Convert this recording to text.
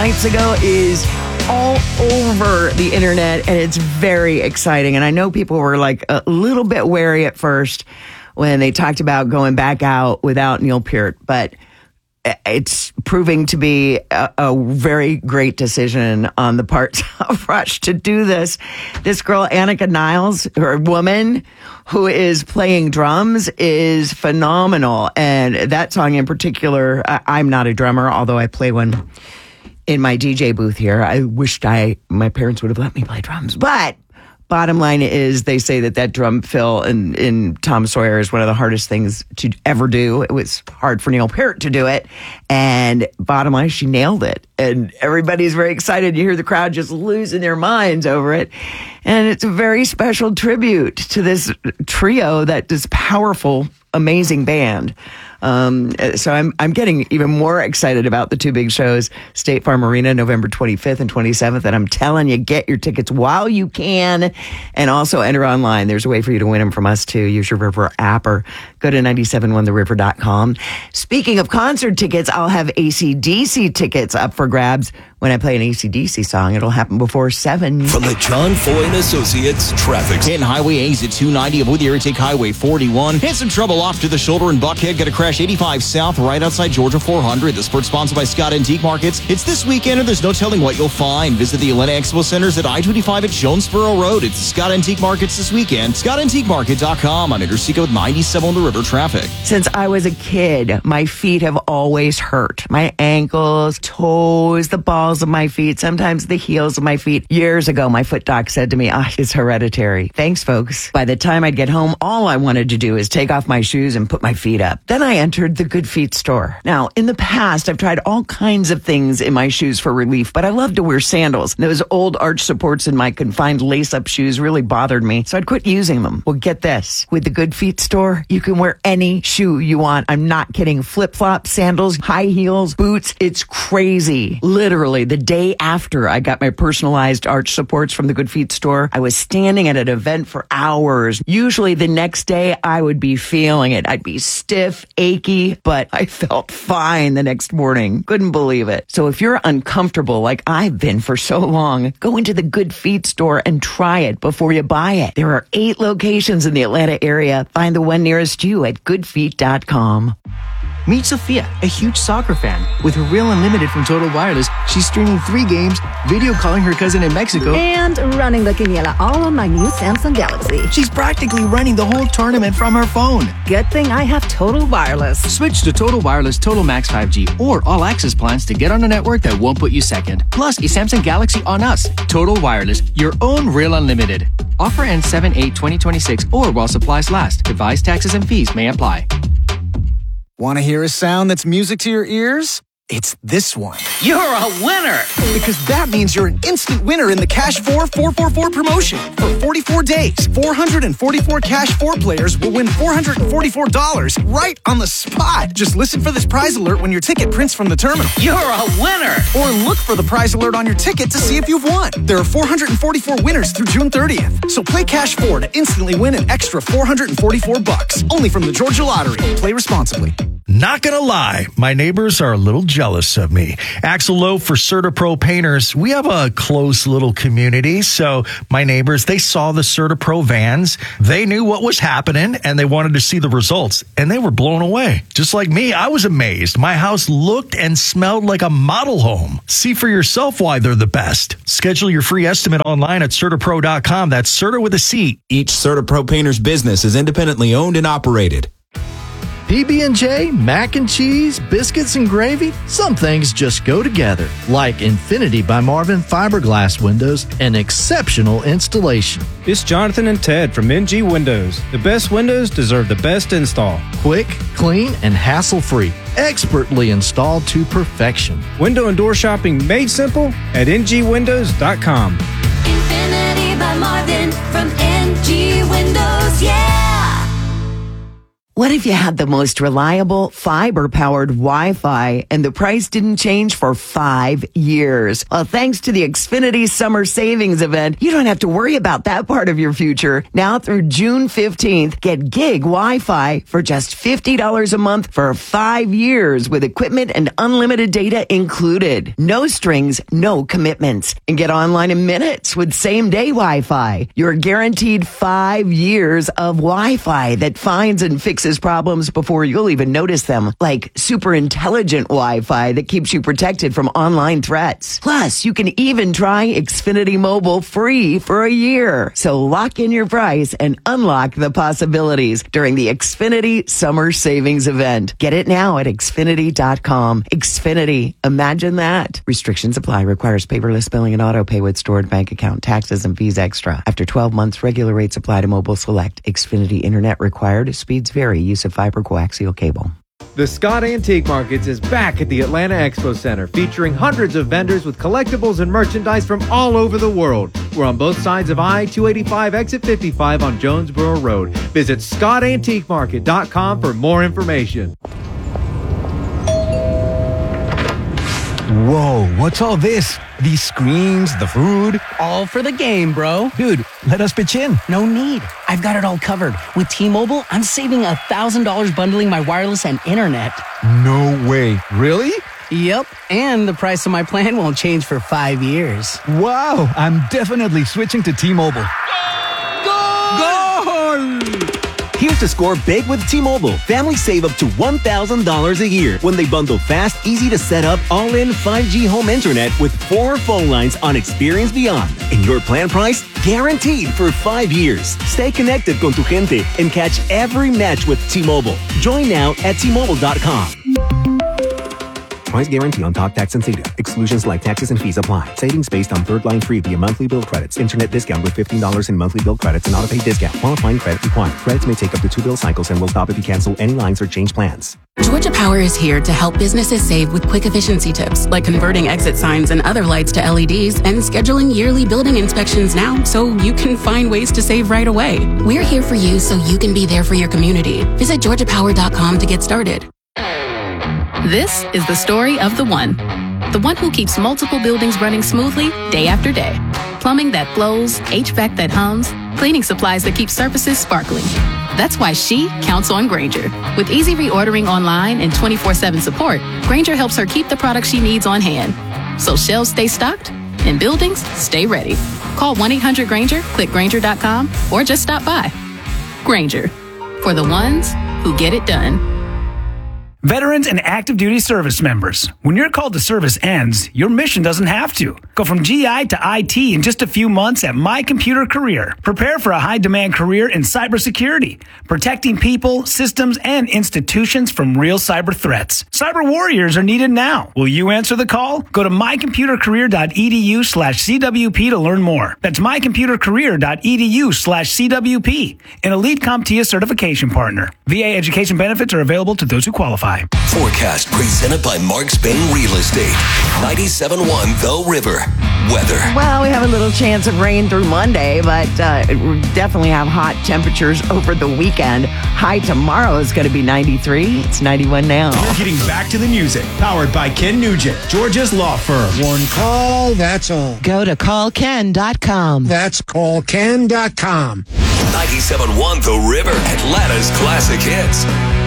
nights ago is all over the internet, and it's very exciting. And I know people were like a little bit wary at first when they talked about going back out without Neil Peart, but it's proving to be a very great decision on the part of Rush to do this. This girl, Annika Niles, her woman who is playing drums, is phenomenal. And that song in particular, I'm not a drummer, although I play one in my DJ booth here. I wished my parents would have let me play drums. But bottom line is, they say that drum fill in Tom Sawyer is one of the hardest things to ever do. It was hard for Neil Peart to do it. And bottom line, she nailed it. And everybody's very excited. You hear the crowd just losing their minds over it. And it's a very special tribute to this trio, this powerful, amazing band. So I'm getting even more excited about the two big shows, State Farm Arena, November 25th and 27th. And I'm telling you, get your tickets while you can, and also enter online. There's a way for you to win them from us too. Use your River app or go to 971theriver.com. Speaking of concert tickets, I'll have AC/DC tickets up for grabs when I play an AC/DC song. It'll happen before 7. From the John Foy and Associates Traffic. Hitting Highway Exit 290, avoid the area, take Highway 41. Hit some trouble off to the shoulder in Buckhead. Got to crash 85 south right outside Georgia 400. The sport sponsored by Scott Antique Markets. It's this weekend, and there's no telling what you'll find. Visit the Atlanta Expo Centers at I-25 at Jonesboro Road. It's Scott Antique Markets this weekend. ScottAntiqueMarket.com on Interseco with 97 on the River traffic. Since I was a kid, my feet have always hurt. My ankles, toes, the balls of my feet, sometimes the heels of my feet. Years ago, my foot doc said to me, it's hereditary. Thanks, folks. By the time I'd get home, all I wanted to do is take off my shoes and put my feet up. Then I entered the Good Feet store. Now, in the past, I've tried all kinds of things in my shoes for relief, but I love to wear sandals. Those old arch supports in my confined lace-up shoes really bothered me, so I'd quit using them. Well, get this. With the Good Feet store, you can wear any shoe you want. I'm not kidding. Flip-flops, sandals, high heels, boots. It's crazy. Literally, the day after I got my personalized arch supports from the Good Feet store, I was standing at an event for hours. Usually the next day, I would be feeling it. I'd be stiff, achy, but I felt fine the next morning. Couldn't believe it. So if you're uncomfortable like I've been for so long, go into the Good Feet store and try it before you buy it. There are 8 locations in the Atlanta area. Find the one nearest you at goodfeet.com. Meet Sophia, a huge soccer fan. With her Real Unlimited from Total Wireless, she's streaming 3 games, video calling her cousin in Mexico, and running the quiniela all on my new Samsung Galaxy. She's practically running the whole tournament from her phone. Good thing I have Total Wireless. Switch to Total Wireless Total Max 5G or All Access plans to get on a network that won't put you second. Plus, a Samsung Galaxy on us. Total Wireless, your own Real Unlimited. Offer ends 7/8/2026 or while supplies last. Device taxes and fees may apply. Want to hear a sound that's music to your ears? It's this one. You're a winner! Because that means you're an instant winner in the Cash 4 444 promotion. For 44 days, 444 Cash 4 players will win $444 right on the spot. Just listen for this prize alert when your ticket prints from the terminal. You're a winner! Or look for the prize alert on your ticket to see if you've won. There are 444 winners through June 30th. So play Cash 4 to instantly win an extra $444. Only from the Georgia Lottery. Play responsibly. Not gonna lie, my neighbors are a little jealous of me. Axel Lowe for CertaPro Painters. We have a close little community, so my neighbors, they saw the CertaPro vans. They knew what was happening, and they wanted to see the results, and they were blown away. Just like me, I was amazed. My house looked and smelled like a model home. See for yourself why they're the best. Schedule your free estimate online at CertaPro.com. That's Certa with a C. Each CertaPro Painters business is independently owned and operated. PB&J, mac and cheese, biscuits and gravy, some things just go together. Like Infinity by Marvin Fiberglass Windows, an exceptional installation. It's Jonathan and Ted from NG Windows. The best windows deserve the best install. Quick, clean, and hassle-free. Expertly installed to perfection. Window and door shopping made simple at ngwindows.com. Infinity by Marvin from NG Windows, yeah! What if you had the most reliable fiber-powered Wi-Fi and the price didn't change for 5 years? Well, thanks to the Xfinity Summer Savings Event, you don't have to worry about that part of your future. Now through June 15th, get gig Wi-Fi for just $50 a month for 5 years with equipment and unlimited data included. No strings, no commitments. And get online in minutes with same-day Wi-Fi. You're guaranteed 5 years of Wi-Fi that finds and fixes problems before you'll even notice them, like super intelligent Wi-Fi that keeps you protected from online threats. Plus, you can even try Xfinity Mobile free for a year. So lock in your price and unlock the possibilities during the Xfinity Summer Savings Event. Get it now at Xfinity.com. Xfinity. Imagine that. Restrictions apply. Requires paperless billing and auto pay with stored bank account, taxes, and fees extra. After 12 months, regular rates apply to Mobile Select. Xfinity Internet required. Speeds vary. Use of fiber coaxial cable. The Scott Antique Markets is back at the Atlanta Expo Center, featuring hundreds of vendors with collectibles and merchandise from all over the world. We're on both sides of I-285 exit 55 on Jonesboro Road. Visit scottantiquemarket.com for more information. Whoa, what's all this? These screens, the food? All for the game, bro. Dude, let us pitch in. No need. I've got it all covered. With T-Mobile, I'm saving $1,000 bundling my wireless and internet. No way. Really? Yep, and the price of my plan won't change for 5 years. Wow, I'm definitely switching to T-Mobile. Goal! Here's to score big with T-Mobile. Families save up to $1,000 a year when they bundle fast, easy to set up, all-in 5G home internet with 4 phone lines on Experience Beyond. And your plan price? Guaranteed for 5 years. Stay connected con tu gente and catch every match with T-Mobile. Join now at T-Mobile.com. Price guarantee on talk, tax, and data. Exclusions like taxes and fees apply. Savings based on third line free via monthly bill credits. Internet discount with $15 in monthly bill credits and auto-pay discount. Qualifying credit required. Credits may take up to 2 bill cycles and will stop if you cancel any lines or change plans. Georgia Power is here to help businesses save with quick efficiency tips, like converting exit signs and other lights to LEDs and scheduling yearly building inspections now so you can find ways to save right away. We're here for you so you can be there for your community. Visit GeorgiaPower.com to get started. This is the story of the one who keeps multiple buildings running smoothly day after day. Plumbing that flows, HVAC that hums, cleaning supplies that keep surfaces sparkling. That's why she counts on Grainger. With easy reordering online and 24/7 support, Grainger helps her keep the products she needs on hand. So shelves stay stocked and buildings stay ready. Call 1-800-GRAINGER, click Grainger.com, or just stop by. Grainger, for the ones who get it done. Veterans and active duty service members, when your call to service ends, your mission doesn't have to. Go from GI to IT in just a few months at My Computer Career. Prepare for a high-demand career in cybersecurity, protecting people, systems, and institutions from real cyber threats. Cyber warriors are needed now. Will you answer the call? Go to mycomputercareer.edu/CWP to learn more. That's mycomputercareer.edu/CWP, an Elite CompTIA certification partner. VA education benefits are available to those who qualify. Forecast presented by Mark Spain Real Estate. 97.1 The River. Weather. Well, we have a little chance of rain through Monday, but we definitely have hot temperatures over the weekend. High tomorrow is going to be 93. It's 91 now. We're getting back to the music. Powered by Ken Nugent, Georgia's law firm. One call, that's all. Go to callken.com. That's callken.com. 97.1 The River. Atlanta's classic hits.